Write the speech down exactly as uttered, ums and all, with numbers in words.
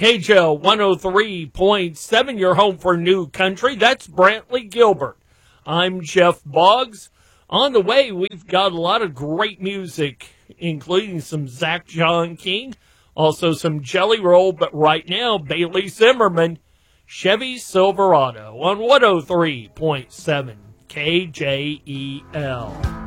K J L one oh three point seven, your home for new country. That's Brantley Gilbert. I'm Jeff Boggs. On the way, we've got a lot of great music, including some Zach John King, also some Jelly Roll, but right now, Bailey Zimmerman, Chevy Silverado on one oh three point seven K J E L.